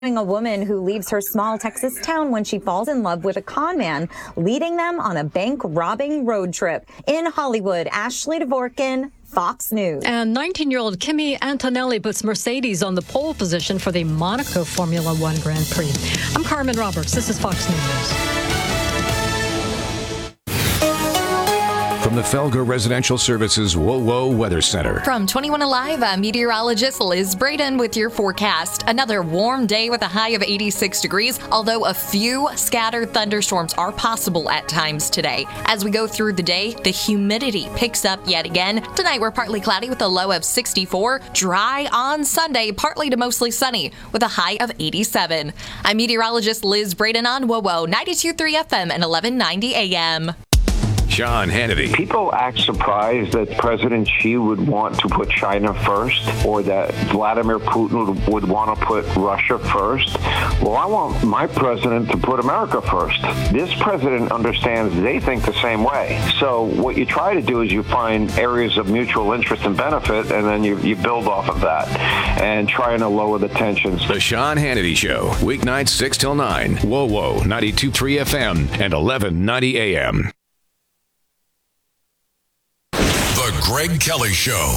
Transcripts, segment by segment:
A woman who leaves her small Texas town when she falls in love with a con man, leading them on a bank robbing road trip. In Hollywood, Ashley Dvorkin, Fox News. And 19-year-old Kimi Antonelli puts Mercedes on the pole position for the Monaco Formula One Grand Prix. I'm Carmen Roberts. This is Fox News. From the Felger Residential Services WOWO Weather Center. From 21 Alive, I'm meteorologist Liz Braden with your forecast. Another warm day with a high of 86 degrees, although a few scattered thunderstorms are possible at times today. As we go through the day, the humidity picks up yet again. Tonight, we're partly cloudy with a low of 64. Dry on Sunday, partly to mostly sunny with a high of 87. I'm meteorologist Liz Braden on WOWO 92.3 FM and 1190 AM. Sean Hannity. People act surprised that President Xi would want to put China first, or that Vladimir Putin would want to put Russia first. Well, I want my president to put America first. This president understands they think the same way. So what you try to do is you find areas of mutual interest and benefit, and then you build off of that and trying to lower the tensions. The Sean Hannity Show, weeknights 6 till 9. WOWO 92.3 FM and 1190 AM. The Greg Kelly Show.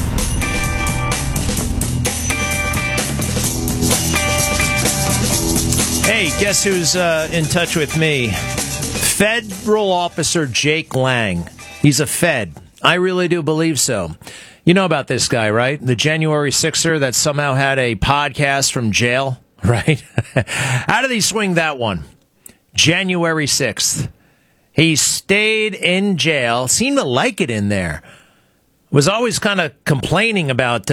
Hey, guess who's in touch with me? Federal Officer Jake Lang. He's a Fed. I really do believe so. You know about this guy, right? The January 6er that somehow had a podcast from jail, right? How did he swing that one? January 6th. He stayed in jail, seemed to like it in there. Was always kind of complaining about,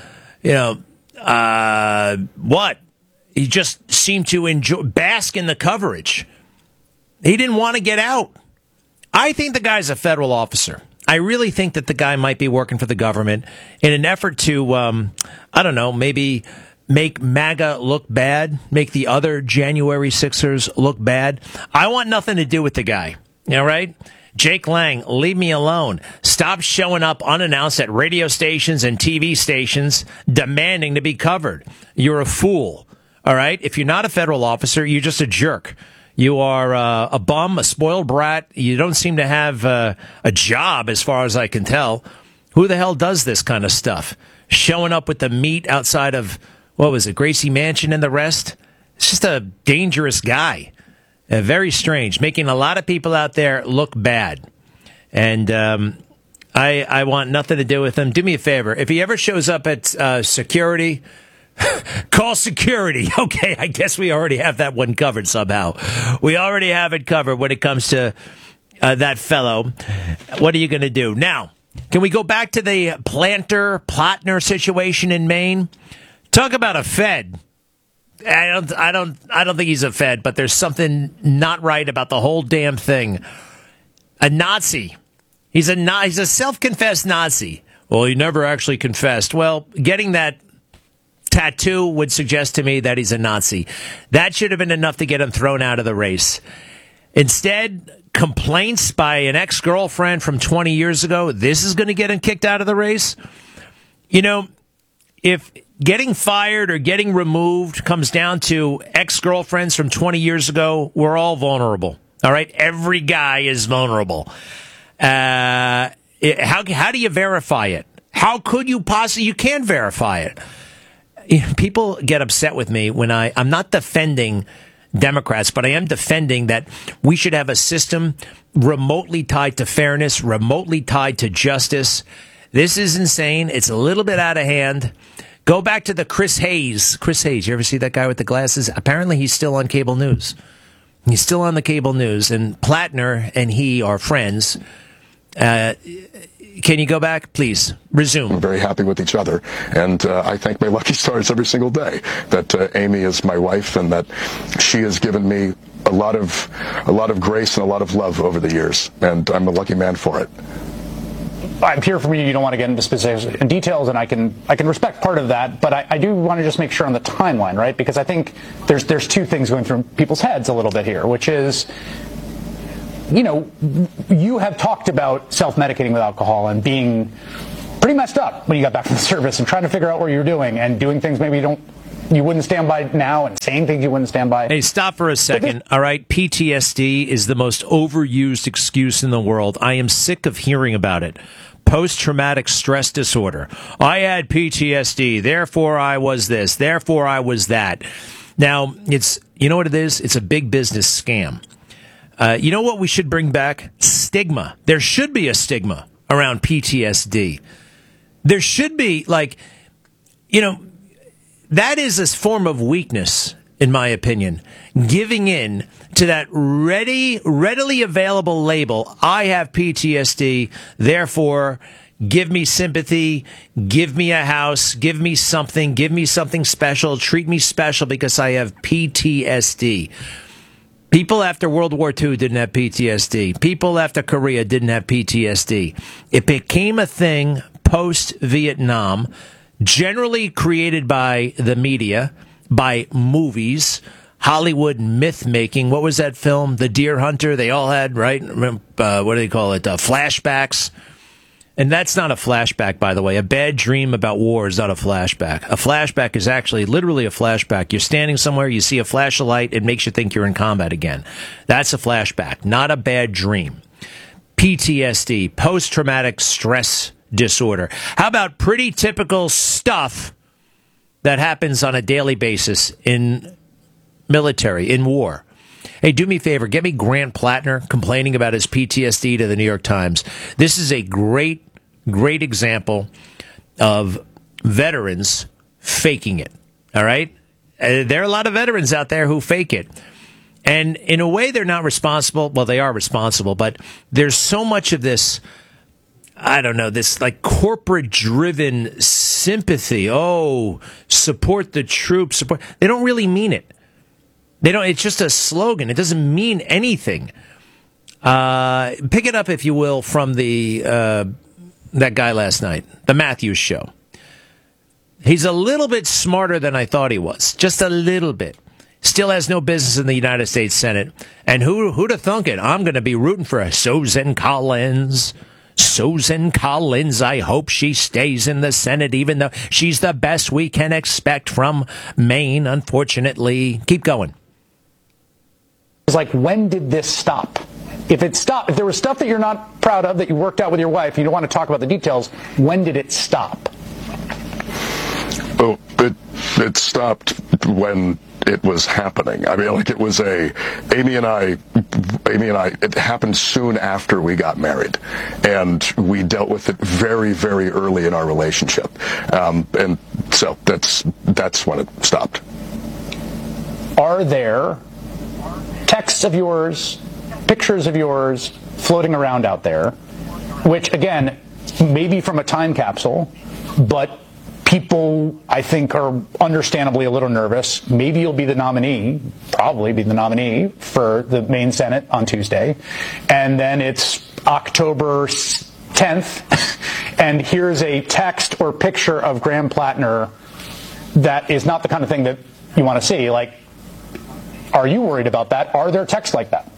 what? He just seemed to bask in the coverage. He didn't want to get out. I think the guy's a federal officer. I really think that the guy might be working for the government in an effort to, maybe make MAGA look bad, make the other January 6ers look bad. I want nothing to do with the guy. All right? Jake Lang, leave me alone. Stop showing up unannounced at radio stations and TV stations demanding to be covered. You're a fool. All right? If you're not a federal officer, you're just a jerk. You are a bum, a spoiled brat. You don't seem to have a job, as far as I can tell. Who the hell does this kind of stuff? Showing up with the meat outside of, what was it, Gracie Mansion and the rest? It's just a dangerous guy. Very strange, making a lot of people out there look bad. And I want nothing to do with him. Do me a favor. If he ever shows up at security, call security. Okay, I guess we already have that one covered somehow. We already have it covered when it comes to that fellow. What are you going to do? Now, can we go back to the Plattner situation in Maine? Talk about a Fed. I don't think he's a Fed, but there's something not right about the whole damn thing. A Nazi. He's a self-confessed Nazi. Well, he never actually confessed. Well, getting that tattoo would suggest to me that he's a Nazi. That should have been enough to get him thrown out of the race. Instead, complaints by an ex-girlfriend from 20 years ago, this is going to get him kicked out of the race? You know, if getting fired or getting removed comes down to ex-girlfriends from 20 years ago, we're all vulnerable. All right? Every guy is vulnerable. How do you verify it? How could you possibly? You can't verify it. People get upset with me when I'm not defending Democrats, but I am defending that we should have a system remotely tied to fairness, remotely tied to justice. This is insane. It's a little bit out of hand. Go back to the Chris Hayes. Chris Hayes, you ever see that guy with the glasses? Apparently he's still on cable news. He's still on the cable news, and Plattner and he are friends. Can you go back? Please, resume. I'm very happy with each other, and I thank my lucky stars every single day that Amy is my wife and that she has given me a lot of grace and a lot of love over the years, and I'm a lucky man for it. I'm here from you don't want to get into specifics and details, and I can respect part of that, but I do want to just make sure on the timeline, right? Because I think there's two things going through people's heads a little bit here, which is, you know, you have talked about self-medicating with alcohol and being pretty messed up when you got back from the service and trying to figure out what you were doing and doing things maybe you don't you wouldn't stand by now and saying things you wouldn't stand by. Hey, stop for a second. All right. PTSD is the most overused excuse in the world. I am sick of hearing about it. Post-traumatic stress disorder. I had PTSD, therefore I was this, therefore I was that. Now, you know what it is? It's a big business scam. You know what we should bring back? Stigma. There should be a stigma around PTSD. There should be, that is a form of weakness, in my opinion. Giving in to that readily available label, I have PTSD, therefore give me sympathy, give me a house, give me something special, treat me special because I have PTSD. People after World War II didn't have PTSD. People after Korea didn't have PTSD. It became a thing post-Vietnam, generally created by the media, by movies, Hollywood myth-making. What was that film? The Deer Hunter? They all had, right? What do they call it? Flashbacks. And that's not a flashback, by the way. A bad dream about war is not a flashback. A flashback is actually literally a flashback. You're standing somewhere, you see a flash of light, it makes you think you're in combat again. That's a flashback, not a bad dream. PTSD, post-traumatic stress disorder. How about pretty typical stuff that happens on a daily basis in military, in war? Hey, do me a favor. Get me Grant Plattner complaining about his PTSD to the New York Times. This is a great example of veterans faking it. All right? There are a lot of veterans out there who fake it. And in a way, they're not responsible. Well, they are responsible, but there's so much of this, I don't know, this like corporate-driven sympathy. Oh, support the troops. Support. They don't really mean it. They don't. It's just a slogan. It doesn't mean anything. Pick it up, if you will, from the that guy last night, the Matthews Show. He's a little bit smarter than I thought he was. Just a little bit. Still has no business in the United States Senate. And who'd have thunk it? I'm going to be rooting for Susan Collins. Susan Collins, I hope she stays in the Senate, even though she's the best we can expect from Maine, unfortunately. Keep going. It's like, when did this stop? If it stopped, if there was stuff that you're not proud of, that you worked out with your wife, you don't want to talk about the details, when did it stop? Oh, it stopped when it was happening. I mean, like, it was Amy and I, it happened soon after we got married, and we dealt with it very, very early in our relationship. And so that's when it stopped. Are there texts of yours, pictures of yours floating around out there, which, again, maybe from a time capsule, but people, I think, are understandably a little nervous. Maybe you'll be the nominee, probably be the nominee for the Maine Senate on Tuesday. And then it's October 10th, and here's a text or picture of Graham Plattner that is not the kind of thing that you want to see. Like, are you worried about that? Are there texts like that?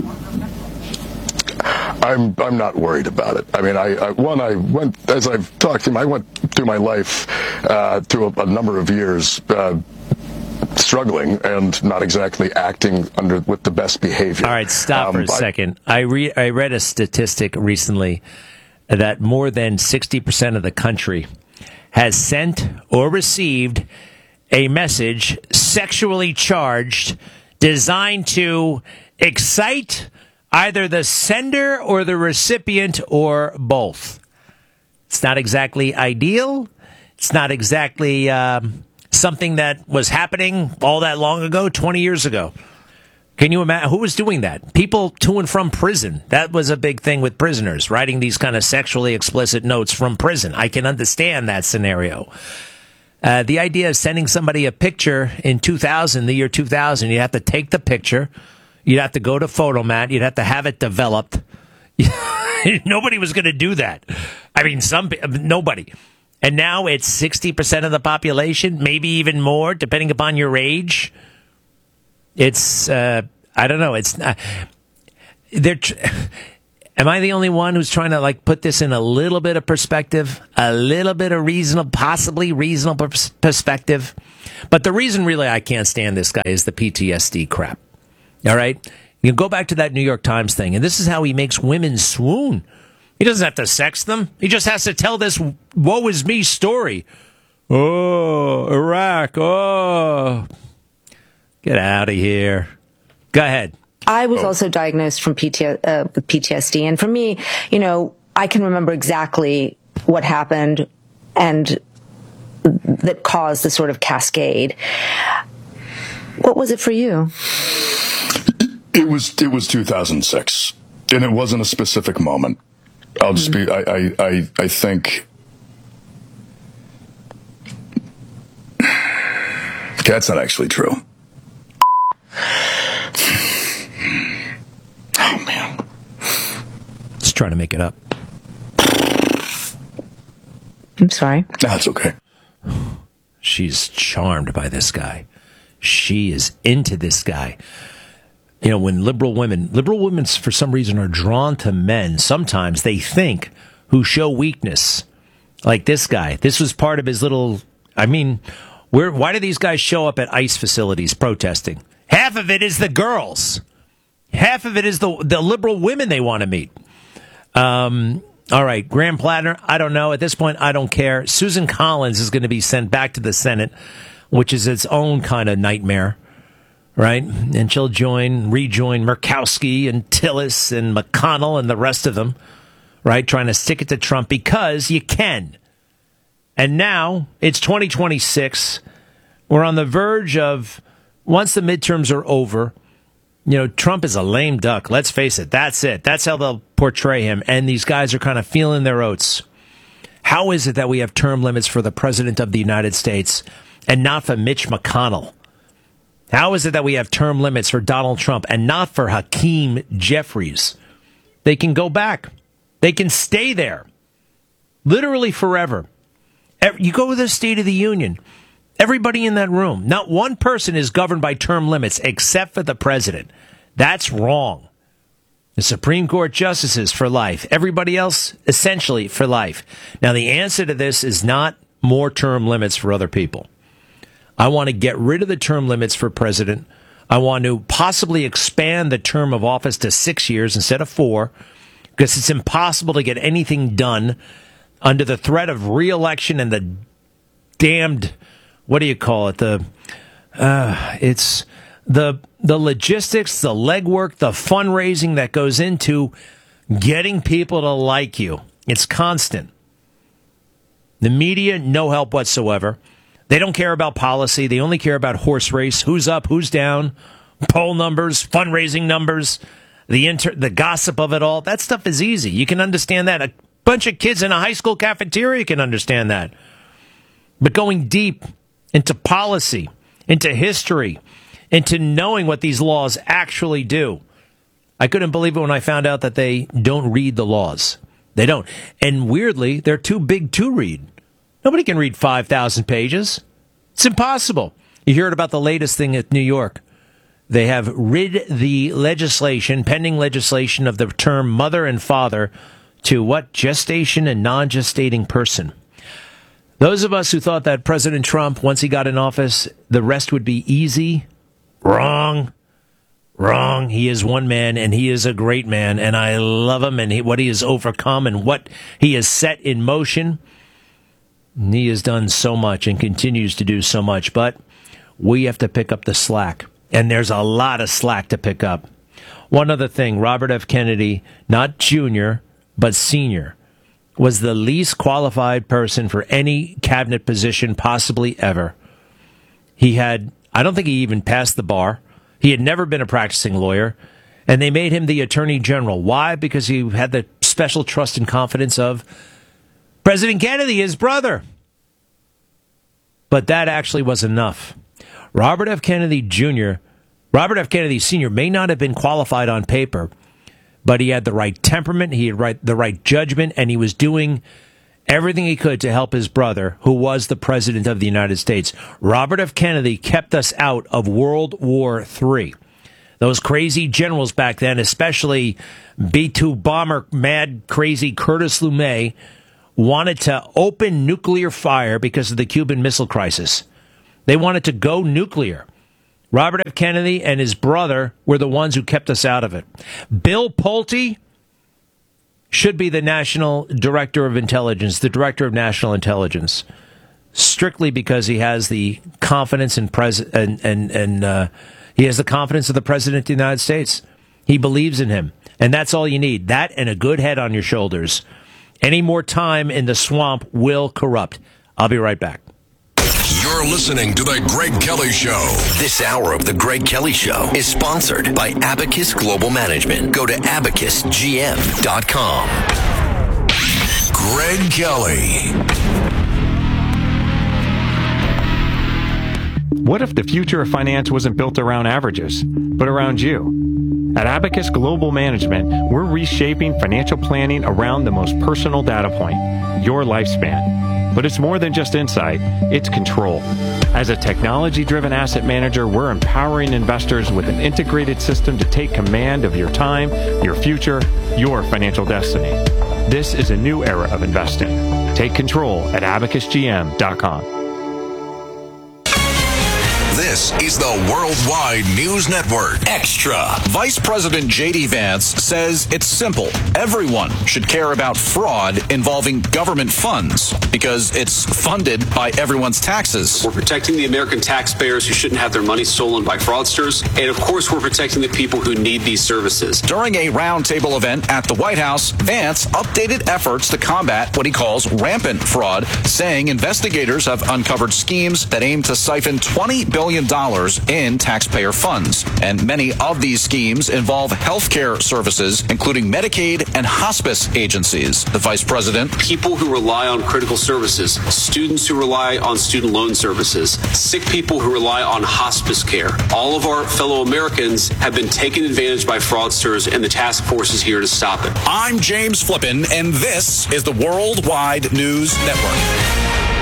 I'm not worried about it. I mean, I went, as I've talked to him, I went through my life through a number of years struggling and not exactly acting with the best behavior. All right, stop for a second. I read a statistic recently that more than 60% of the country has sent or received a message sexually charged designed to excite either the sender or the recipient or both. It's not exactly ideal. It's not exactly something that was happening all that long ago, 20 years ago. Can you imagine who was doing that? People to and from prison. That was a big thing with prisoners, writing these kind of sexually explicit notes from prison. I can understand that scenario. The idea of sending somebody a picture in 2000, the year 2000, you have to take the picture. You'd have to go to Photomat. You'd have to have it developed. Nobody was going to do that. I mean, nobody. And now it's 60% of the population, maybe even more, depending upon your age. It's, I don't know. It's not. Am I the only one who's trying to put this in a little bit of perspective, a little bit of possibly reasonable perspective? But the reason really I can't stand this guy is the PTSD crap. All right? You go back to that New York Times thing, and this is how he makes women swoon. He doesn't have to sex them. He just has to tell this woe is me story. Oh, Iraq. Oh, get out of here. Go ahead. I was also diagnosed with PTSD. And for me, I can remember exactly what happened and that caused the sort of cascade. What was it for you? It was 2006, and it wasn't a specific moment. I'll just be, I think that's not actually true. Oh, man. Just trying to make it up. I'm sorry. That's okay. She's charmed by this guy. She is into this guy. When liberal women for some reason are drawn to men, sometimes they think who show weakness. Like this guy. This was part of his little, why do these guys show up at ICE facilities protesting? Half of it is the girls. Half of it is the liberal women they want to meet. All right, Graham Plattner, I don't know. At this point, I don't care. Susan Collins is going to be sent back to the Senate, which is its own kind of nightmare, right? And she'll rejoin Murkowski and Tillis and McConnell and the rest of them, right? Trying to stick it to Trump because you can. And now it's 2026. We're on the verge of, once the midterms are over, Trump is a lame duck. Let's face it. That's it. That's how they'll portray him. And these guys are kind of feeling their oats. How is it that we have term limits for the president of the United States and not for Mitch McConnell? How is it that we have term limits for Donald Trump and not for Hakeem Jeffries? They can go back. They can stay there. Literally forever. You go to the State of the Union. Everybody in that room, not one person is governed by term limits except for the president. That's wrong. The Supreme Court justices for life. Everybody else, essentially, for life. Now, the answer to this is not more term limits for other people. I want to get rid of the term limits for president. I want to possibly expand the term of office to 6 years instead of 4, because it's impossible to get anything done under the threat of re-election and the damned... What do you call it? It's the logistics, the legwork, the fundraising that goes into getting people to like you. It's constant. The media, no help whatsoever. They don't care about policy. They only care about horse race. Who's up, who's down, poll numbers, fundraising numbers, the gossip of it all. That stuff is easy. You can understand that. A bunch of kids in a high school cafeteria can understand that. But going deep into policy, into history, into knowing what these laws actually do. I couldn't believe it when I found out that they don't read the laws. They don't. And weirdly, they're too big to read. Nobody can read 5,000 pages. It's impossible. You heard about the latest thing at New York. They have rid the pending legislation of the term mother and father to what? Gestation and non-gestating person. Those of us who thought that President Trump, once he got in office, the rest would be easy. Wrong. He is one man, and he is a great man, and I love him and what he has overcome and what he has set in motion. And he has done so much and continues to do so much, but we have to pick up the slack, and there's a lot of slack to pick up. One other thing, Robert F. Kennedy, not junior, but senior, was the least qualified person for any cabinet position possibly ever. I don't think he even passed the bar. He had never been a practicing lawyer, and they made him the attorney general. Why? Because he had the special trust and confidence of President Kennedy, his brother. But that actually was enough. Robert F. Kennedy Sr. may not have been qualified on paper, but he had the right temperament, he had the right judgment, and he was doing everything he could to help his brother, who was the president of the United States. Robert F. Kennedy kept us out of World War III. Those crazy generals back then, especially B-2 bomber, mad, crazy Curtis LeMay, wanted to open nuclear fire because of the Cuban Missile Crisis. They wanted to go nuclear. Robert F. Kennedy and his brother were the ones who kept us out of it. Bill Pulte should be the National Director of Intelligence, the Director of National Intelligence, strictly because he has the confidence in he has the confidence of the President of the United States. He believes in him, and that's all you need. That and a good head on your shoulders. Any more time in the swamp will corrupt. I'll be right back. You're listening to The Greg Kelly Show. This hour of The Greg Kelly Show is sponsored by Abacus Global Management. Go to abacusgm.com. Greg Kelly. What if the future of finance wasn't built around averages, but around you? At Abacus Global Management, we're reshaping financial planning around the most personal data point, your lifespan. But it's more than just insight, it's control. As a technology-driven asset manager, we're empowering investors with an integrated system to take command of your time, your future, your financial destiny. This is a new era of investing. Take control at abacusgm.com. This is the Worldwide News Network. Extra. Vice President J.D. Vance says it's simple. Everyone should care about fraud involving government funds because it's funded by everyone's taxes. We're protecting the American taxpayers who shouldn't have their money stolen by fraudsters. And of course, we're protecting the people who need these services. During a roundtable event at the White House, Vance updated efforts to combat what he calls rampant fraud, saying investigators have uncovered schemes that aim to siphon $20 billion in taxpayer funds. And many of these schemes involve healthcare services, including Medicaid and hospice agencies. The vice president. People who rely on critical services, students who rely on student loan services, sick people who rely on hospice care. All of our fellow Americans have been taken advantage by fraudsters, and the task force is here to stop it. I'm James Flippin, and this is the Worldwide News Network.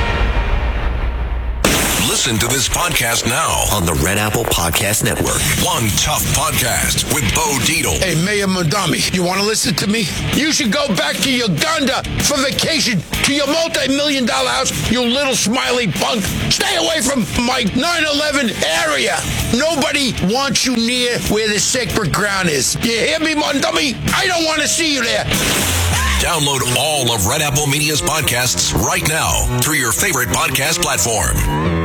Listen to this podcast now on the Red Apple Podcast Network. One Tough Podcast with Bo Dietl. Hey, Mayor Mondami, you want to listen to me? You should go back to Uganda for vacation to your multi-million-dollar house, you little smiley punk. Stay away from my 9/11 area. Nobody wants you near where the sacred ground is. You hear me, Mondami? I don't want to see you there. Download all of Red Apple Media's podcasts right now through your favorite podcast platform.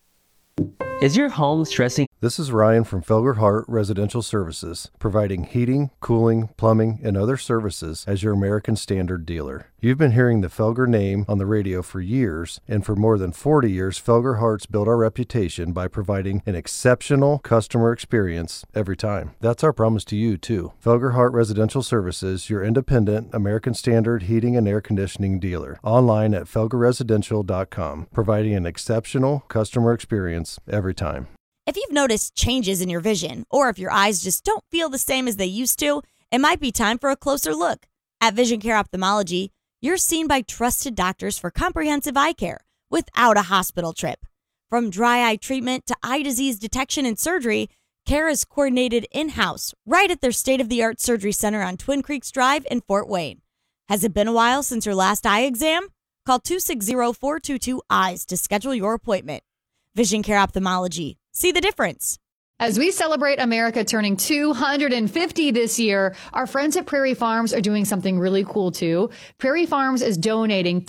Is your home stressing? This is Ryan from Felger Hart Residential Services, providing heating, cooling, plumbing, and other services as your American Standard dealer. You've been hearing the Felger name on the radio for years, and for more than 40 years, Felger Hart's built our reputation by providing an exceptional customer experience every time. That's our promise to you, too. Felger Hart Residential Services, your independent American Standard heating and air conditioning dealer. Online at felgerresidential.com, providing an exceptional customer experience every time. If you've noticed changes in your vision, or if your eyes just don't feel the same as they used to, it might be time for a closer look. At Vision Care Ophthalmology, you're seen by trusted doctors for comprehensive eye care without a hospital trip. From dry eye treatment to eye disease detection and surgery, care is coordinated in-house right at their state-of-the-art surgery center on Twin Creeks Drive in Fort Wayne. Has it been a while since your last eye exam? Call 260-422-EYES to schedule your appointment. Vision Care Ophthalmology. See the difference. As we celebrate America turning 250 this year, our friends at Prairie Farms are doing something really cool too. Prairie Farms is donating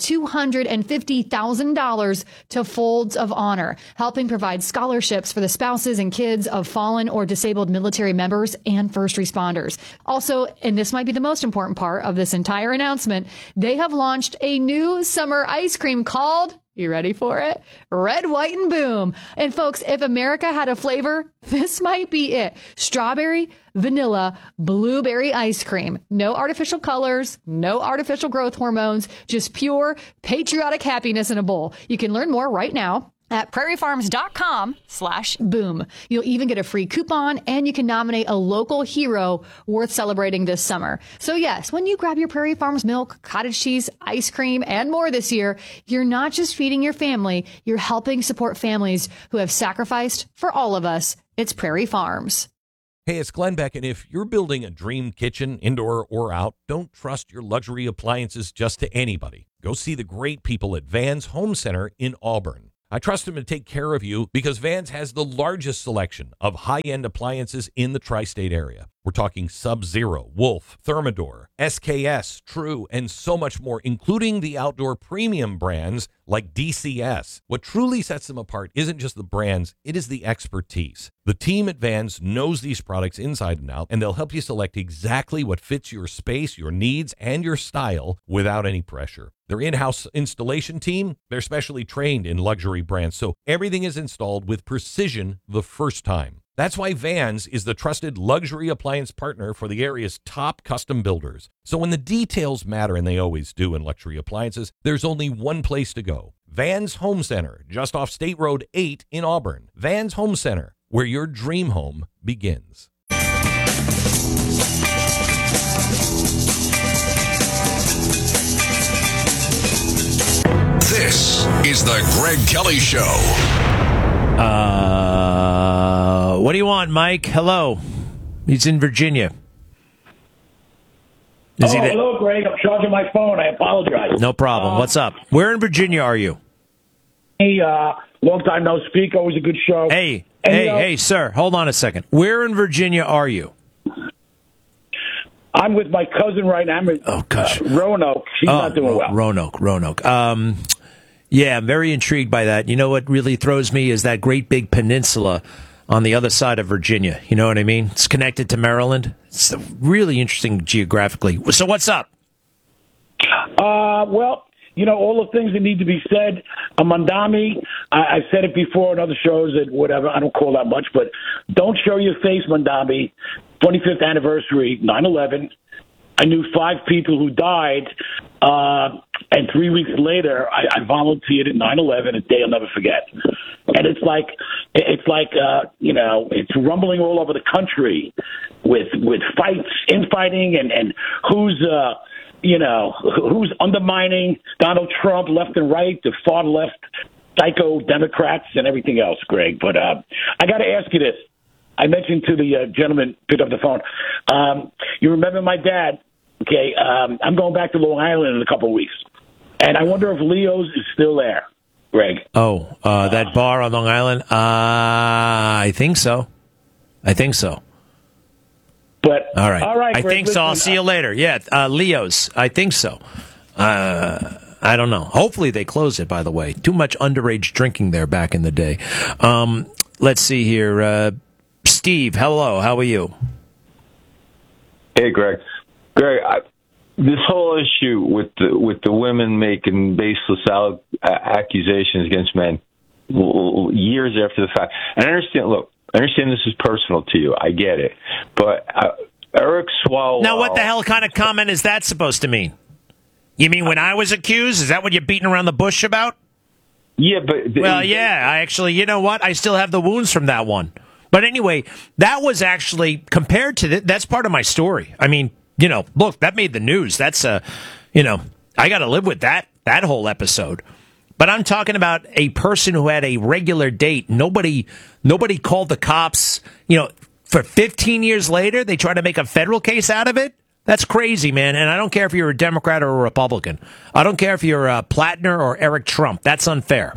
$250,000 to Folds of Honor, helping provide scholarships for the spouses and kids of fallen or disabled military members and first responders. Also, and this might be the most important part of this entire announcement, they have launched a new summer ice cream called, you ready for it? Red, White, and Boom. And folks, if America had a flavor, this might be it. Strawberry, vanilla, blueberry ice cream. No artificial colors, no artificial growth hormones, just pure patriotic happiness in a bowl. You can learn more right now at prairiefarms.com/boom. You'll even get a free coupon, and you can nominate a local hero worth celebrating this summer. So yes, when you grab your Prairie Farms milk, cottage cheese, ice cream, and more this year, you're not just feeding your family, you're helping support families who have sacrificed for all of us. It's Prairie Farms. Hey, it's Glenn Beck, and if you're building a dream kitchen, indoor or out, don't trust your luxury appliances just to anybody. Go see the great people at Vans Home Center in Auburn. I trust them to take care of you because Vans has the largest selection of high-end appliances in the tri-state area. We're talking Sub-Zero, Wolf, Thermador, SKS, True, and so much more, including the outdoor premium brands like DCS. What truly sets them apart isn't just the brands, it is the expertise. The team at Vans knows these products inside and out, and they'll help you select exactly what fits your space, your needs, and your style without any pressure. Their in-house installation team, they're specially trained in luxury brands, so everything is installed with precision the first time. That's why Vans is the trusted luxury appliance partner for the area's top custom builders. So when the details matter, and they always do in luxury appliances, there's only one place to go. Vans Home Center, just off State Road 8 in Auburn. Vans Home Center, where your dream home begins. This is the Greg Kelly Show. What do you want, Mike? Hello. He's in Virginia. Hello, Greg. I'm charging my phone. I apologize. No problem. What's up? Where in Virginia are you? Hey, long time no speak. Always a good show. Hey, sir. Hold on a second. Where in Virginia are you? I'm with my cousin right now. I'm in Roanoke. She's not doing well. Roanoke. Yeah, I'm very intrigued by that. You know what really throws me is that great big peninsula on the other side of Virginia. You know what I mean? It's connected to Maryland. It's really interesting geographically. So what's up? Well, you know, all the things that need to be said. Mandami, I've said it before on other shows that whatever, I don't call that much, but don't show your face, Mandami. 25th anniversary, 9/11. I knew 5 people who died, and 3 weeks later, I volunteered at 9/11, a day I'll never forget. And it's like you know, it's rumbling all over the country with fights, infighting, and who's undermining Donald Trump left and right, the far left psycho Democrats and everything else, Greg. But I got to ask you this. I mentioned to the gentleman picked up the phone. You remember my dad? Okay, I'm going back to Long Island in a couple of weeks, and I wonder if Leo's is still there, Greg. That bar on Long Island? I think so. But all right, Greg, I think so. I'll see you later. Yeah, Leo's. I think so. I don't know. Hopefully they close it. By the way, too much underage drinking there back in the day. Let's see here. Steve, hello. How are you? Hey, Greg. This whole issue with the women making baseless accusations against men years after the fact, and I understand this is personal to you. I get it, but Eric Swalwell. Now, what the hell kind of comment is that supposed to mean? You mean when I was accused? Is that what you're beating around the bush about? Yeah, but I actually, you know what? I still have the wounds from that one. But anyway, that was actually compared to that's part of my story. I mean, you know, look, that made the news. That's I got to live with that whole episode. But I'm talking about a person who had a regular date. Nobody called the cops. You know, for 15 years later, they try to make a federal case out of it. That's crazy, man. And I don't care if you're a Democrat or a Republican. I don't care if you're Plattner or Eric Trump. That's unfair.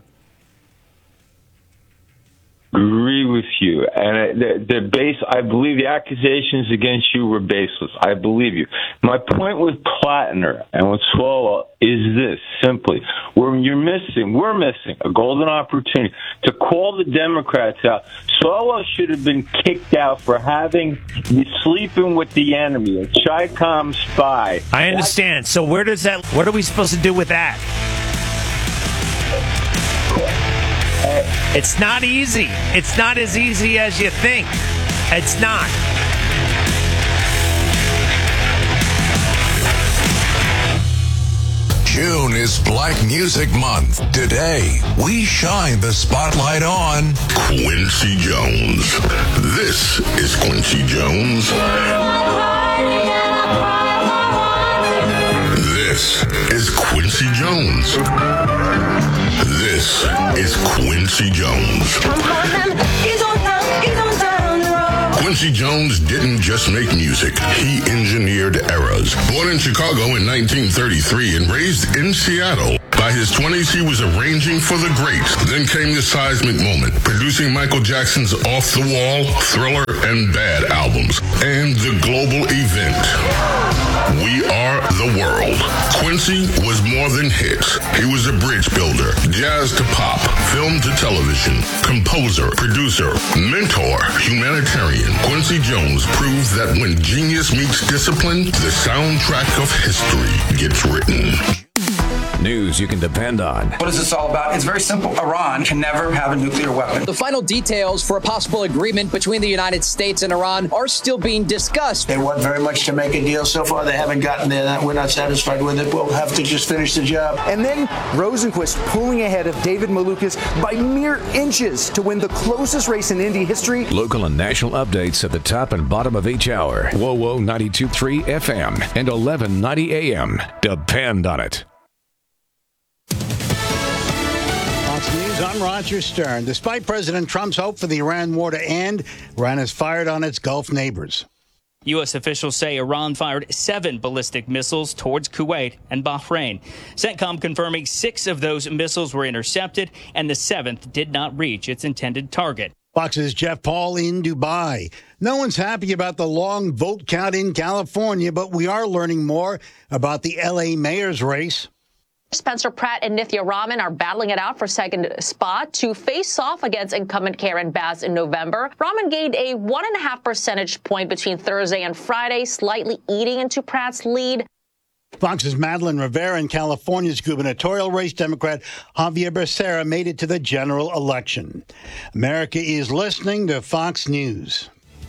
Agree with you, and I believe the accusations against you were baseless. I believe you. My point with Plattner and with Swalwell is this: simply, we're missing a golden opportunity to call the Democrats out. Swalwell should have been kicked out for sleeping with the enemy, a Chi-Com spy. I understand. So what are we supposed to do with that? It's not easy. It's not as easy as you think. It's not. June is Black Music Month. Today, we shine the spotlight on Quincy Jones. This is Quincy Jones. This is Quincy Jones. This is Quincy Jones. Quincy Jones didn't just make music. He engineered eras. Born in Chicago in 1933 and raised in Seattle, by his 20s, he was arranging for the greats. Then came the seismic moment, producing Michael Jackson's Off the Wall, Thriller, and Bad albums, and the global event. We Are the World. Quincy was more than hits. He was a bridge builder, jazz to pop, film to television, composer, producer, mentor, humanitarian. Quincy Jones proves that when genius meets discipline, the soundtrack of history gets written. News you can depend on. What is this all about? It's very simple. Iran can never have a nuclear weapon. The final details for a possible agreement between the United States and Iran are still being discussed. They want very much to make a deal. So far, they haven't gotten there. We're not satisfied with it. We'll have to just finish the job. And then Rosenquist pulling ahead of David Malukas by mere inches to win the closest race in Indy history. Local and national updates at the top and bottom of each hour. WOWO 92.3 FM and 1190 AM. Depend on it. News, I'm Roger Stern. Despite President Trump's hope for the Iran war to end, Iran has fired on its Gulf neighbors. U.S. officials say Iran fired 7 ballistic missiles towards Kuwait and Bahrain. CENTCOM confirming 6 of those missiles were intercepted and the 7th did not reach its intended target. Fox's Jeff Paul in Dubai. No one's happy about the long vote count in California, but we are learning more about the L.A. mayor's race. Spencer Pratt and Nithya Raman are battling it out for second spot to face off against incumbent Karen Bass in November. Raman gained a 1.5 percentage point between Thursday and Friday, slightly eating into Pratt's lead. Fox's Madeline Rivera in California's gubernatorial race. Democrat Javier Becerra made it to the general election. America is listening to Fox News.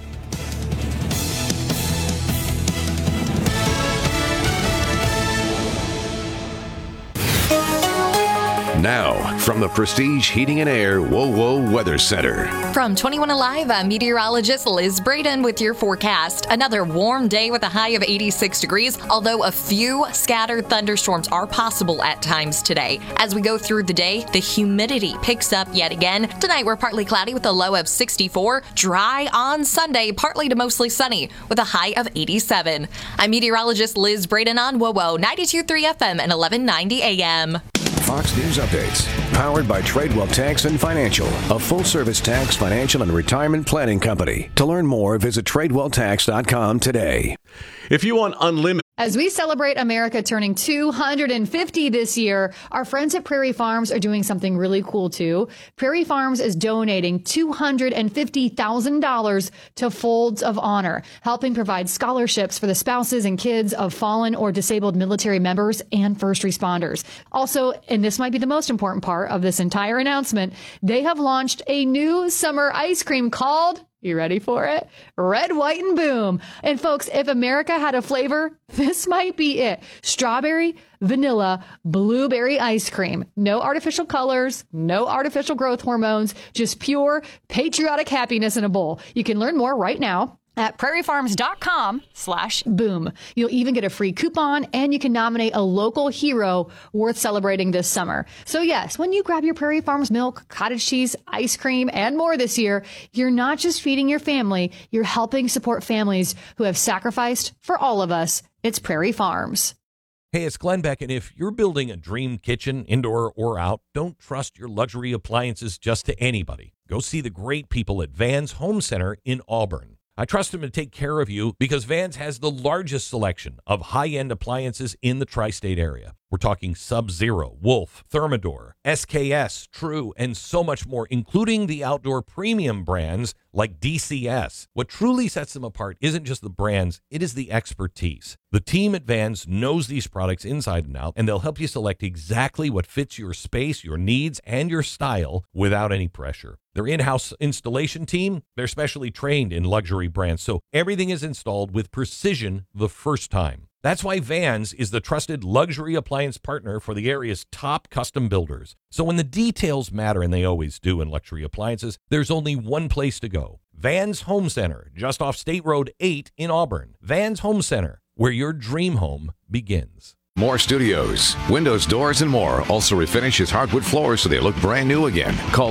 Now, from the Prestige Heating and Air WOWO Weather Center. From 21 Alive, I'm meteorologist Liz Braden with your forecast. Another warm day with a high of 86 degrees, although a few scattered thunderstorms are possible at times today. As we go through the day, the humidity picks up yet again. Tonight, we're partly cloudy with a low of 64. Dry on Sunday, partly to mostly sunny with a high of 87. I'm meteorologist Liz Braden on WOWO 92.3 FM and 1190 AM. Fox News updates, powered by Tradewell Tax and Financial, a full-service tax, financial, and retirement planning company. To learn more, visit TradewellTax.com today. If you want unlimited... As we celebrate America turning 250 this year, our friends at Prairie Farms are doing something really cool, too. Prairie Farms is donating $250,000 to Folds of Honor, helping provide scholarships for the spouses and kids of fallen or disabled military members and first responders. Also, and this might be the most important part of this entire announcement, they have launched a new summer ice cream called... You ready for it? Red, White, and Boom. And folks, if America had a flavor, this might be it. Strawberry, vanilla, blueberry ice cream. No artificial colors, no artificial growth hormones, just pure patriotic happiness in a bowl. You can learn more right now at prairiefarms.com/boom. You'll even get a free coupon and you can nominate a local hero worth celebrating this summer. So yes, when you grab your Prairie Farms milk, cottage cheese, ice cream, and more this year, you're not just feeding your family, you're helping support families who have sacrificed for all of us. It's Prairie Farms. Hey, it's Glenn Beck, and if you're building a dream kitchen, indoor or out, don't trust your luxury appliances just to anybody. Go see the great people at Vans Home Center in Auburn. I trust them to take care of you because Vans has the largest selection of high-end appliances in the tri-state area. We're talking Sub-Zero, Wolf, Thermador, SKS, True, and so much more, including the outdoor premium brands like DCS. What truly sets them apart isn't just the brands, it is the expertise. The team at Vans knows these products inside and out, and they'll help you select exactly what fits your space, your needs, and your style without any pressure. Their in-house installation team, they're specially trained in luxury brands, so everything is installed with precision the first time. That's why Vans is the trusted luxury appliance partner for the area's top custom builders. So when the details matter, and they always do in luxury appliances, there's only one place to go. Vans Home Center, just off State Road 8 in Auburn. Vans Home Center, where your dream home begins. More studios, windows, doors, and more. Also refinish his hardwood floors so they look brand new again. Call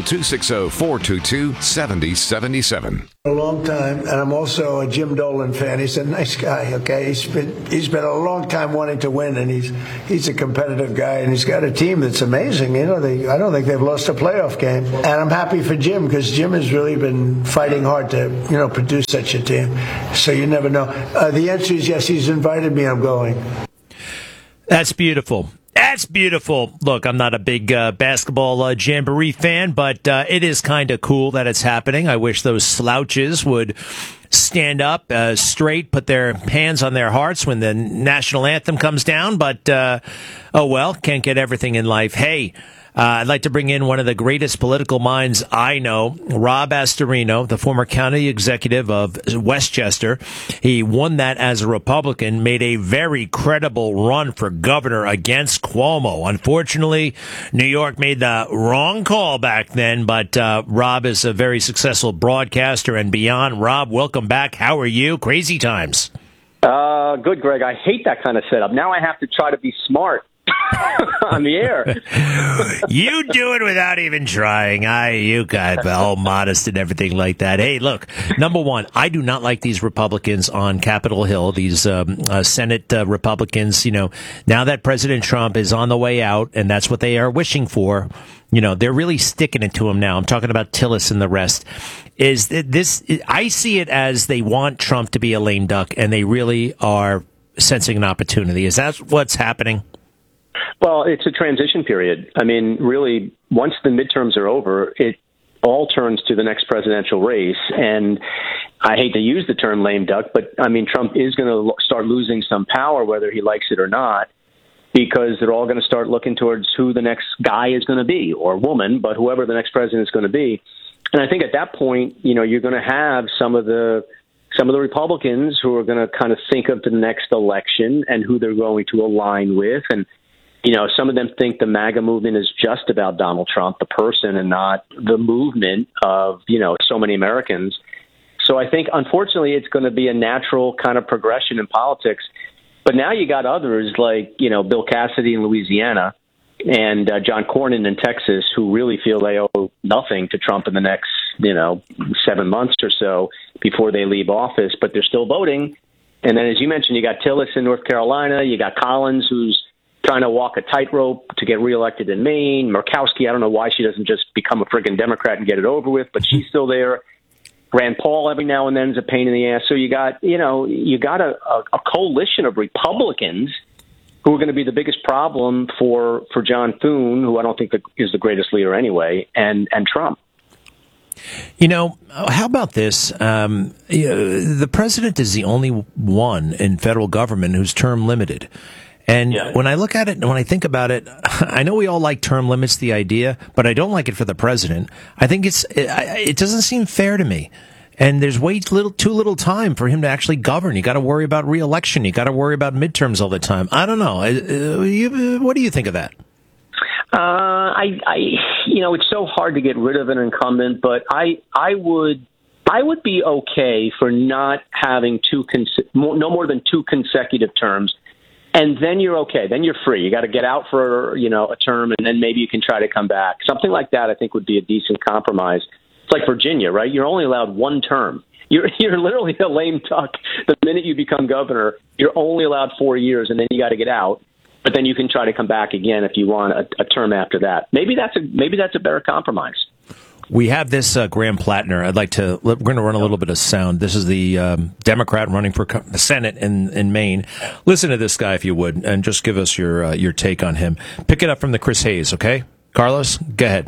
260-422-7077. A long time, and I'm also a Jim Dolan fan. He's a nice guy, okay? He's been a long time wanting to win, and he's a competitive guy, and he's got a team that's amazing. I don't think they've lost a playoff game, and I'm happy for Jim because Jim has really been fighting hard to produce such a team. So you never know. The answer is yes. He's invited me. I'm going. That's beautiful. That's beautiful. Look, I'm not a big basketball jamboree fan, but it is kind of cool that it's happening. I wish those slouches would stand up straight, put their hands on their hearts when the national anthem comes down. But, oh well, can't get everything in life. Hey, I'd like to bring in one of the greatest political minds I know, Rob Astorino, the former county executive of Westchester. He won that as a Republican, made a very credible run for governor against Cuomo. Unfortunately, New York made the wrong call back then, but Rob is a very successful broadcaster and beyond. Rob, welcome back. How are you? Crazy times. Good, Greg. I hate that kind of setup. Now I have to try to be smart on the air. You do it without even trying. You got all modest and everything like that. Hey, look, number one, I do not like these Republicans on Capitol Hill, these Senate Republicans. Now that President Trump is on the way out, and that's what they are wishing for, they're really sticking it to him now. I'm talking about Tillis and the rest. I see it as they want Trump to be a lame duck, and they really are sensing an opportunity. Is that what's happening? Well, it's a transition period. I mean, really, once the midterms are over, it all turns to the next presidential race. And I hate to use the term lame duck, but I mean, Trump is going to start losing some power, whether he likes it or not, because they're all going to start looking towards who the next guy is going to be, or woman, but whoever the next president is going to be. And I think at that point, you're going to have some of the Republicans who are going to kind of think of the next election and who they're going to align with. And some of them think the MAGA movement is just about Donald Trump, the person, and not the movement of, so many Americans. So I think, unfortunately, it's going to be a natural kind of progression in politics. But now you got others like, Bill Cassidy in Louisiana and John Cornyn in Texas, who really feel they owe nothing to Trump in the next, 7 months or so before they leave office, but they're still voting. And then, as you mentioned, you got Tillis in North Carolina. You got Collins, who's trying to walk a tightrope to get reelected in Maine. Murkowski, I don't know why she doesn't just become a friggin' Democrat and get it over with, but she's still there. Rand Paul every now and then is a pain in the ass. So you got a coalition of Republicans who are going to be the biggest problem for John Thune, who I don't think is the greatest leader anyway, and Trump. How about this? The president is the only one in federal government who's term limited. And when I look at it and when I think about it, I know we all like term limits, the idea, but I don't like it for the president. I think it doesn't seem fair to me. And there's too little time for him to actually govern. You got to worry about re-election. You got to worry about midterms all the time. I don't know. What do you think of that? It's so hard to get rid of an incumbent, but I would be okay for not having no more than 2 consecutive terms. And then you're okay. Then you're free. You got to get out for, a term, and then maybe you can try to come back. Something like that, I think, would be a decent compromise. It's like Virginia, right? You're only allowed 1 term. You're literally a lame duck. The minute you become governor, you're only allowed 4 years, and then you got to get out. But then you can try to come back again if you want a term after that. Maybe that's a better compromise. We have this Graham Plattner. We're going to run a little bit of sound. This is the Democrat running for the Senate in Maine. Listen to this guy, if you would, and just give us your take on him. Pick it up from the Chris Hayes, okay? Carlos, go ahead.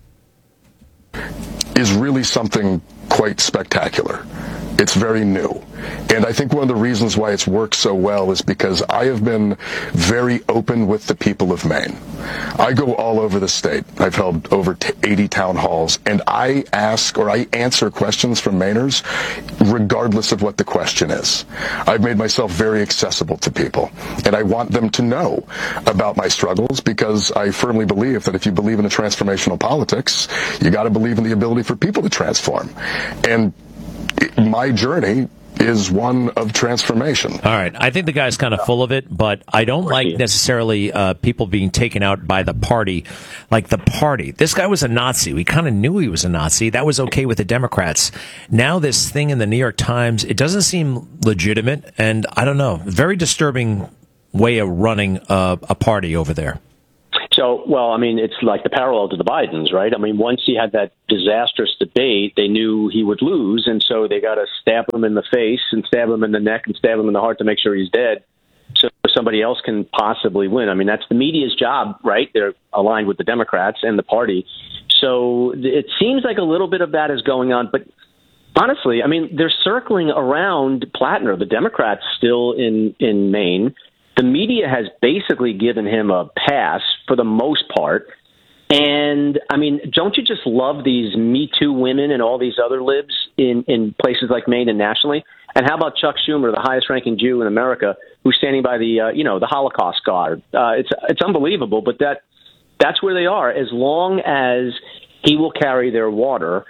Is really something quite spectacular. It's very new. And I think one of the reasons why it's worked so well is because I have been very open with the people of Maine. I go all over the state. I've held over 80 town halls, and I answer questions from Mainers regardless of what the question is. I've made myself very accessible to people, and I want them to know about my struggles because I firmly believe that if you believe in a transformational politics, you got to believe in the ability for people to transform. And my journey is one of transformation. All right. I think the guy's kind of full of it, but I don't like necessarily people being taken out by the party. Like the party. This guy was a Nazi. We kind of knew he was a Nazi. That was okay with the Democrats. Now this thing in the New York Times, it doesn't seem legitimate, and I don't know. Very disturbing way of running a party over there. So, well, I mean, it's like the parallel to the Bidens, right? I mean, once he had that disastrous debate, they knew he would lose, and so they got to stab him in the face and stab him in the neck and stab him in the heart to make sure he's dead so somebody else can possibly win. I mean, that's the media's job, right? They're aligned with the Democrats and the party. So it seems like a little bit of that is going on, but honestly, I mean, they're circling around Plattner, the Democrats still in Maine. The media has basically given him a pass for the most part. And, I mean, don't you just love these Me Too women and all these other libs in places like Maine and nationally? And how about Chuck Schumer, the highest-ranking Jew in America, who's standing by the Holocaust guard? It's unbelievable, but that's where they are. As long as he will carry their water,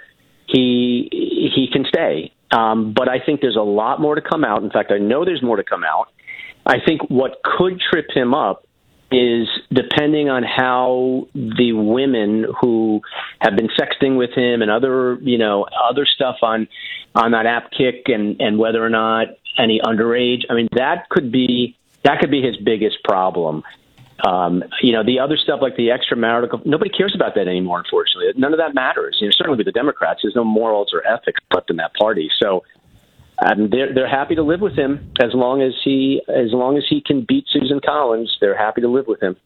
he can stay. But I think there's a lot more to come out. In fact, I know there's more to come out. I think what could trip him up is depending on how the women who have been sexting with him and other stuff on that app Kick and whether or not any underage. I mean, that could be his biggest problem. The other stuff like the extramarital, nobody cares about that anymore, unfortunately. None of that matters. Certainly with the Democrats, there's no morals or ethics left in that party. So they're happy to live with him as long as he can beat Susan Collins. They're happy to live with him.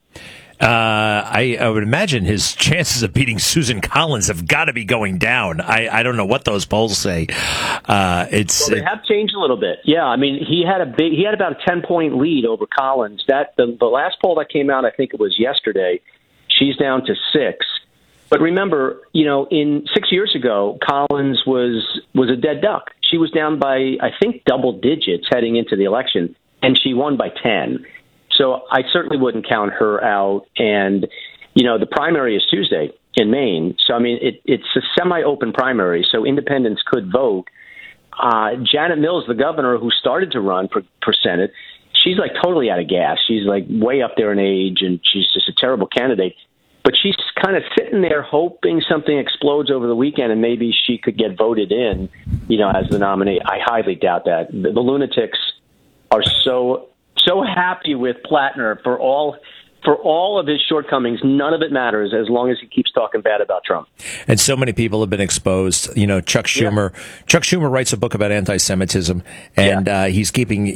I would imagine his chances of beating Susan Collins have got to be going down. I don't know what those polls say. They have changed a little bit. Yeah, I mean, he had about a 10-point lead over Collins. The last poll that came out, I think it was yesterday, she's down to 6. But remember, in 6 years ago, Collins was a dead duck. She was down by, I think, double digits heading into the election, and she won by 10. So I certainly wouldn't count her out. And, the primary is Tuesday in Maine. So, I mean, it's a semi-open primary, so independents could vote. Janet Mills, the governor who started to run for Senate, she's like totally out of gas. She's like way up there in age, and she's just a terrible candidate. But she's kind of sitting there hoping something explodes over the weekend and maybe she could get voted in, as the nominee. I highly doubt that. The lunatics are so happy with Plattner for all of his shortcomings. None of it matters as long as he keeps talking bad about Trump. And so many people have been exposed. Chuck Schumer. Yeah. Chuck Schumer writes a book about anti-Semitism, and he's keeping.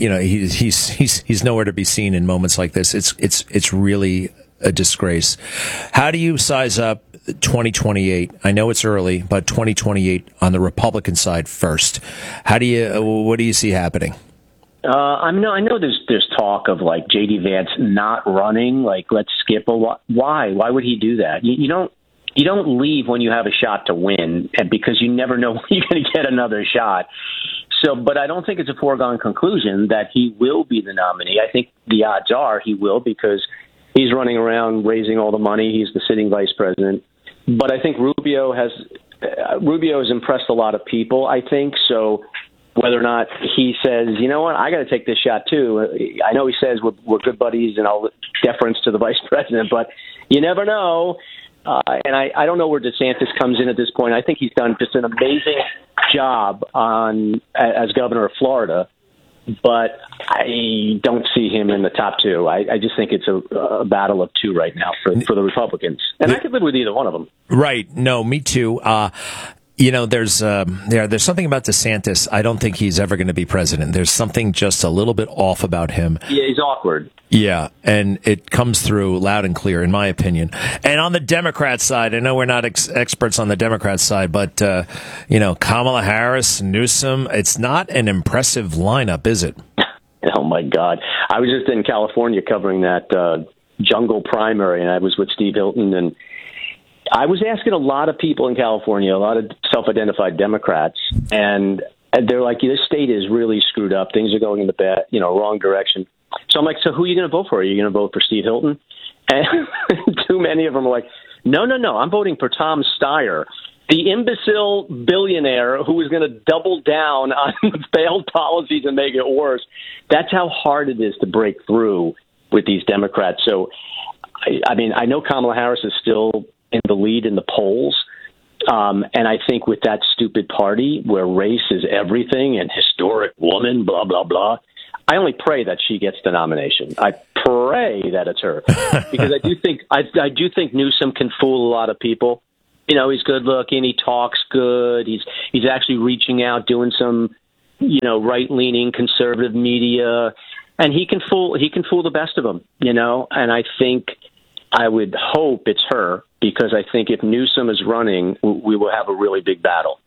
He's nowhere to be seen in moments like this. It's really a disgrace. How do you size up 2028? I know it's early, but 2028 on the Republican side first. What do you see happening? I know there's talk of like J.D. Vance not running. Like, let's skip. Why? Why would he do that? You don't leave when you have a shot to win, and because you never know when you're going to get another shot. So, but I don't think it's a foregone conclusion that he will be the nominee. I think the odds are he will because he's running around raising all the money. He's the sitting vice president. But I think Rubio has impressed a lot of people, I think. So whether or not he says, you know what, I got to take this shot too. I know he says we're good buddies and all deference to the vice president, but you never know. And I don't know where DeSantis comes in at this point. I think he's done just an amazing job as governor of Florida. But I don't see him in the top two. I just think it's a battle of two right now for the Republicans. And I could live with either one of them. Right. No, me too. There's something about DeSantis. I don't think he's ever going to be president. There's something just a little bit off about him. Yeah, he's awkward. Yeah, and it comes through loud and clear, in my opinion. And on the Democrat side, I know we're not experts on the Democrat side, but, Kamala Harris, Newsom, it's not an impressive lineup, is it? Oh, my God. I was just in California covering that jungle primary, and I was with Steve Hilton, and I was asking a lot of people in California, a lot of self-identified Democrats, and they're like, this state is really screwed up. Things are going in the wrong direction. So I'm like, so who are you going to vote for? Are you going to vote for Steve Hilton? And too many of them are like, no, I'm voting for Tom Steyer. the imbecile billionaire who was going to double down on failed policies and make it worse. That's how hard it is to break through with these Democrats. So, I mean, I know Kamala Harris is still in the lead in the polls. And I think with that stupid party where race is everything and historic woman, blah, blah, blah, I only pray that she gets the nomination. I pray that it's her because I do think Newsom can fool a lot of people. You know, he's good looking. He talks good. He's actually reaching out, doing some, you know, right leaning conservative media, and he can fool the best of them. You know, and I think I would hope it's her because I think if Newsom is running, we will have a really big battle.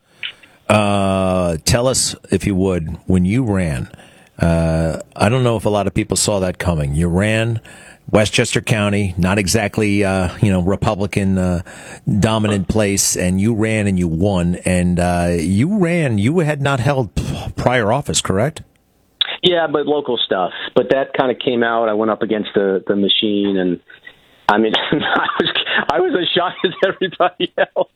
Tell us, if you would, when you ran. I don't know if a lot of people saw that coming. You ran Westchester County, not exactly, Republican dominant place, and you ran and you won. And you had not held prior office, correct? Yeah, but local stuff. But that kind of came out. I went up against the machine, and I mean, I was as shocked as everybody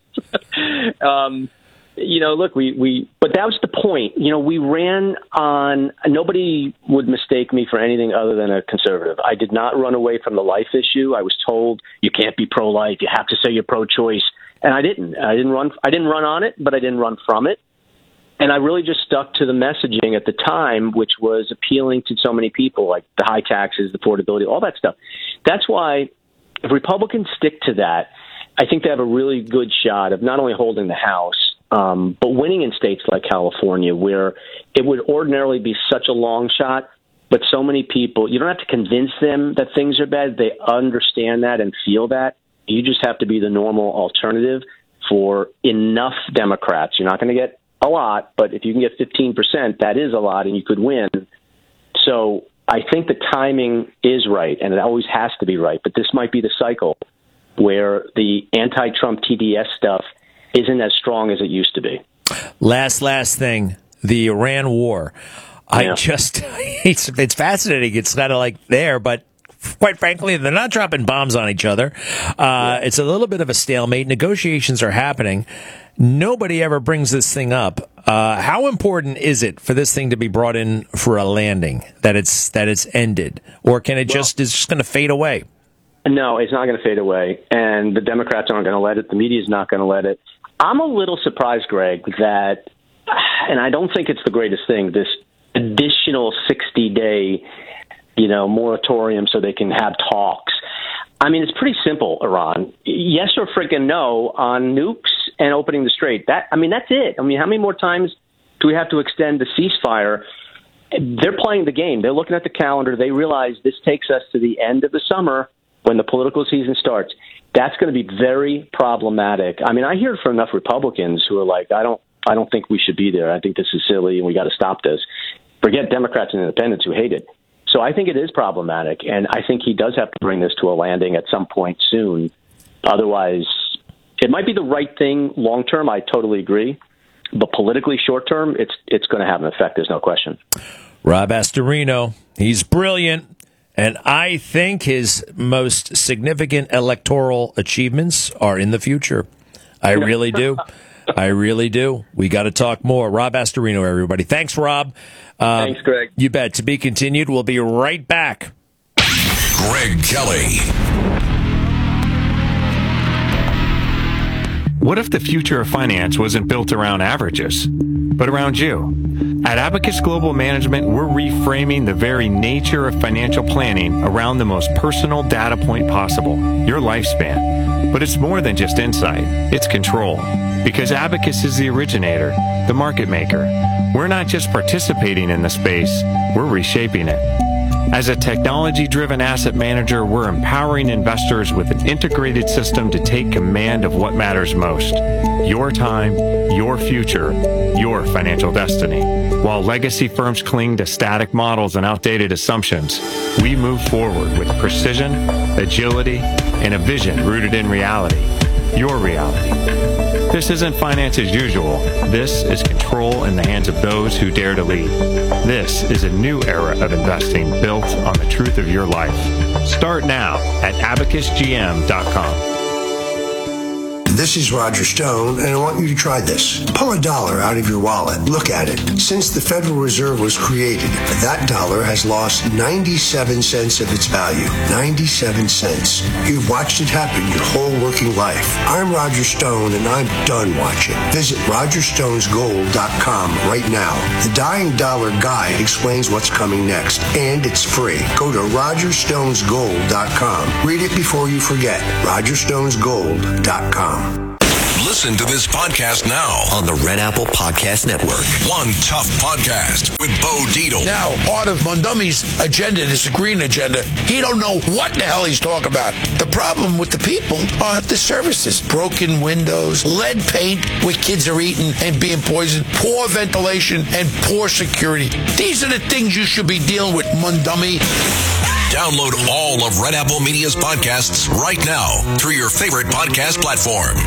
else. You know, look, but that was the point. You know, we ran on, nobody would mistake me for anything other than a conservative. I did not run away from the life issue. I was told you can't be pro-life. You have to say you're pro-choice. And I didn't. I didn't run on it, but I didn't run from it. And I really just stuck to the messaging at the time, which was appealing to so many people, like the high taxes, the affordability, all that stuff. That's why if Republicans stick to that, I think they have a really good shot of not only holding the House, but winning in states like California, where it would ordinarily be such a long shot, but so many people, you don't have to convince them that things are bad. They understand that and feel that. You just have to be the normal alternative for enough Democrats. You're not going to get a lot, but if you can get 15%, that is a lot, and you could win. So I think the timing is right, and it always has to be right. But this might be the cycle where the anti-Trump TDS stuff isn't as strong as it used to be. Last thing, the Iran war. Yeah. It's fascinating. It's kind of like there, but quite frankly, they're not dropping bombs on each other. It's a little bit of a stalemate. Negotiations are happening. Nobody ever brings this thing up. How important is it for this thing to be brought in for a landing, that it's ended? Or can it it's just going to fade away? No, it's not going to fade away. And the Democrats aren't going to let it. The media is not going to let it. I'm a little surprised, Greg, that, and I don't think it's the greatest thing, this additional 60-day, moratorium so they can have talks. I mean, it's pretty simple, Iran. Yes or freaking no on nukes and opening the strait. That's it. I mean, how many more times do we have to extend the ceasefire? They're playing the game. They're looking at the calendar. They realize this takes us to the end of the summer when the political season starts. That's going to be very problematic. I mean, I hear from enough Republicans who are like, I don't think we should be there. I think this is silly and we got to stop this. Forget Democrats and independents who hate it. So I think it is problematic, and I think he does have to bring this to a landing at some point soon. Otherwise, it might be the right thing long term. I totally agree. But politically short term, it's going to have an effect. There's no question. Rob Astorino, he's brilliant. And I think his most significant electoral achievements are in the future. I really do. I really do. We got to talk more. Rob Astorino, everybody. Thanks, Rob. Thanks, Greg. You bet. To be continued. We'll be right back. Greg Kelly. What if the future of finance wasn't built around averages, but around you? At Abacus Global Management, we're reframing the very nature of financial planning around the most personal data point possible, your lifespan. But it's more than just insight, it's control. Because Abacus is the originator, the market maker. We're not just participating in the space, we're reshaping it. As a technology-driven asset manager, we're empowering investors with an integrated system to take command of what matters most. Your time, your future, your financial destiny. While legacy firms cling to static models and outdated assumptions, we move forward with precision, agility, and a vision rooted in reality. Your reality. This isn't finance as usual. This is control in the hands of those who dare to lead. This is a new era of investing built on the truth of your life. Start now at abacusgm.com. This is Roger Stone, and I want you to try this. Pull $1 out of your wallet. Look at it. Since the Federal Reserve was created, that dollar has lost 97 cents of its value. 97 cents. You've watched it happen your whole working life. I'm Roger Stone, and I'm done watching. Visit RogerStonesGold.com right now. The Dying Dollar Guide explains what's coming next, and it's free. Go to RogerStonesGold.com. Read it before you forget. RogerStonesGold.com. Listen to this podcast now on the Red Apple Podcast Network. One Tough Podcast with Bo Dietl. Now, part of Mondomi's agenda is a green agenda. He don't know what the hell he's talking about. The problem with the people are the services. Broken windows, lead paint where kids are eating and being poisoned, poor ventilation, and poor security. These are the things you should be dealing with, Mondomi. Download all of Red Apple Media's podcasts right now through your favorite podcast platform.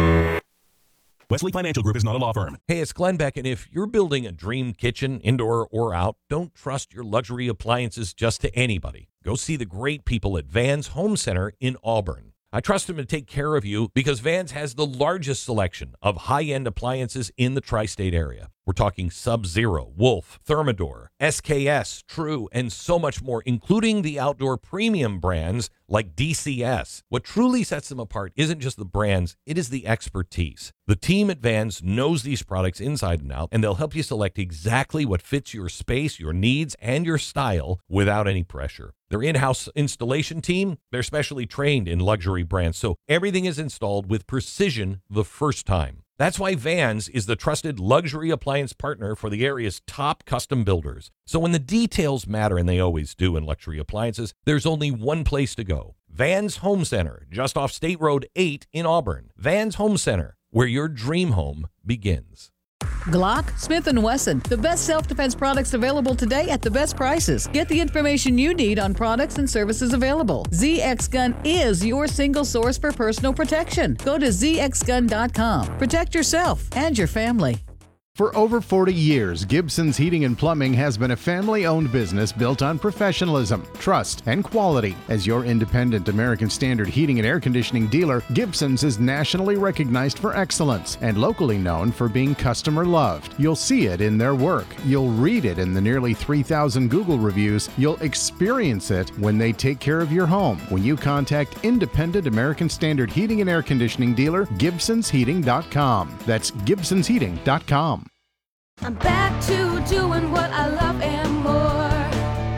Wesley Financial Group is not a law firm. Hey, it's Glenn Beck, and if you're building a dream kitchen, indoor or out, don't trust your luxury appliances just to anybody. Go see the great people at Vans Home Center in Auburn. I trust them to take care of you because Vans has the largest selection of high-end appliances in the tri-state area. We're talking Sub-Zero, Wolf, Thermador, SKS, True, and so much more, including the outdoor premium brands like DCS. What truly sets them apart isn't just the brands, it is the expertise. The team at Vans knows these products inside and out, and they'll help you select exactly what fits your space, your needs, and your style without any pressure. Their in-house installation team, they're specially trained in luxury brands, so everything is installed with precision the first time. That's why Vans is the trusted luxury appliance partner for the area's top custom builders. So when the details matter, and they always do in luxury appliances, there's only one place to go. Vans Home Center, just off State Road 8 in Auburn. Vans Home Center, where your dream home begins. Glock, Smith & Wesson, the best self-defense products available today at the best prices. Get the information you need on products and services available. ZX Gun is your single source for personal protection. Go to zxgun.com. Protect yourself and your family. For over 40 years, Gibson's Heating and Plumbing has been a family-owned business built on professionalism, trust, and quality. As your independent American Standard heating and air conditioning dealer, Gibson's is nationally recognized for excellence and locally known for being customer-loved. You'll see it in their work. You'll read it in the nearly 3,000 Google reviews. You'll experience it when they take care of your home. When you contact independent American Standard heating and air conditioning dealer, GibsonsHeating.com. That's GibsonsHeating.com. I'm back to doing what I love and more,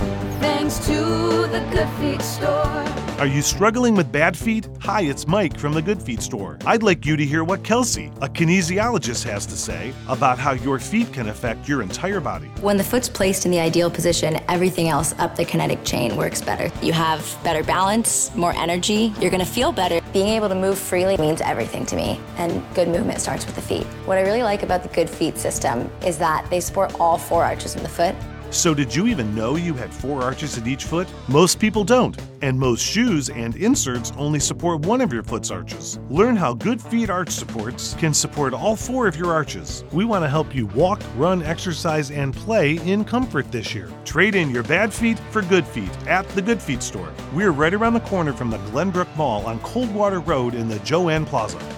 thanks to the Good Feet store. Are you struggling with bad feet? Hi, it's Mike from the Good Feet store. I'd like you to hear what Kelsey, a kinesiologist, has to say about how your feet can affect your entire body. When the foot's placed in the ideal position, everything else up the kinetic chain works better. You have better balance, more energy, you're gonna feel better. Being able to move freely means everything to me, and good movement starts with the feet. What I really like about the Good Feet system is that they support all 4 arches of the foot. So did you even know you had 4 arches in each foot? Most people don't, and most shoes and inserts only support one of your foot's arches. Learn how Good Feet arch supports can support all 4 of your arches. We want to help you walk, run, exercise, and play in comfort this year. Trade in your bad feet for good feet at the Good Feet store. We're right around the corner from the Glenbrook Mall on Coldwater Road in the Joanne Plaza.